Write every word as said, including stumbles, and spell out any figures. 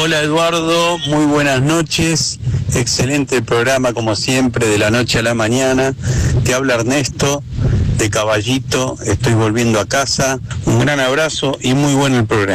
Hola Eduardo, muy buenas noches, excelente programa como siempre, de la noche a la mañana. Te habla Ernesto de Caballito, estoy volviendo a casa, un gran abrazo y muy bueno el programa.